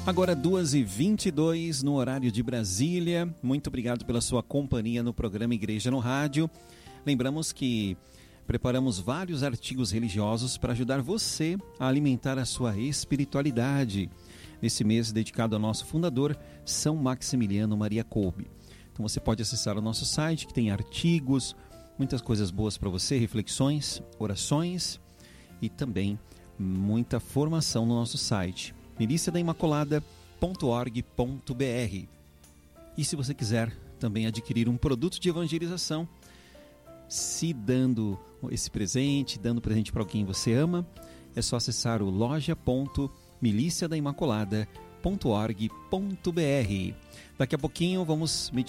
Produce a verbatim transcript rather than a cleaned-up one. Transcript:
Agora duas e vinte e dois no horário de Brasília. Muito obrigado pela sua companhia no programa Igreja no Rádio. Lembramos que preparamos vários artigos religiosos para ajudar você a alimentar a sua espiritualidade. Nesse mês dedicado ao nosso fundador, São Maximiliano Maria Kolbe. Então você pode acessar o nosso site, que tem artigos, muitas coisas boas para você, reflexões, orações e também muita formação no nosso site, milícia da imaculada ponto org ponto br. E se você quiser também adquirir um produto de evangelização, se dando esse presente, dando presente para alguém que você ama, é só acessar o loja ponto milícia da imaculada ponto org ponto br. Daqui a pouquinho vamos meditar